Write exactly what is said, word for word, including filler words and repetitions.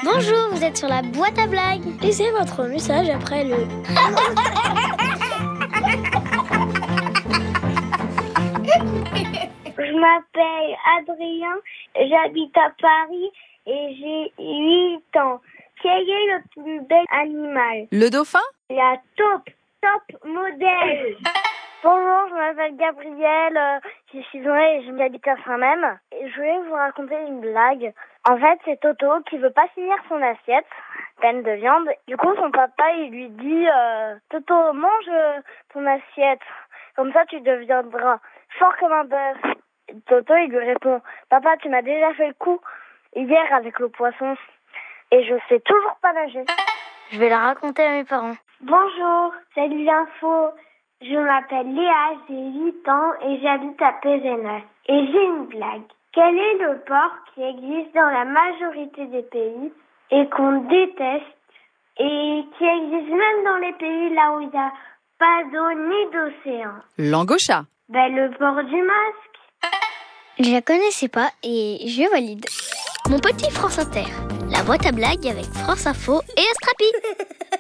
Bonjour, vous êtes sur la boîte à blagues. Laissez votre message après le... Je m'appelle Adrien, j'habite à Paris et j'ai huit ans. Quel est le plus bel animal? Le dauphin? La taupe, top modèle. Bonjour, je m'appelle Gabrielle, euh, j'ai six ans et j'habite à Saint-Même. Et je voulais vous raconter une blague. En fait, c'est Toto qui veut pas finir son assiette pleine de viande. Du coup, son papa, il lui dit euh, « Toto, mange euh, ton assiette, comme ça tu deviendras fort comme un bœuf. » Toto, il lui répond « Papa, tu m'as déjà fait le coup hier avec le poisson et je sais toujours pas nager. » Je vais la raconter à mes parents. Bonjour, salut l'info. Je m'appelle Léa, j'ai huit ans et j'habite à Pézenas. Et j'ai une blague. Quel est le porc qui existe dans la majorité des pays et qu'on déteste et qui existe même dans les pays là où il n'y a pas d'eau ni d'océan? Langosha. Ben le port du masque. Je la connaissais pas et je valide. Mon petit France Inter, la boîte à blagues avec France Info et Astrapi.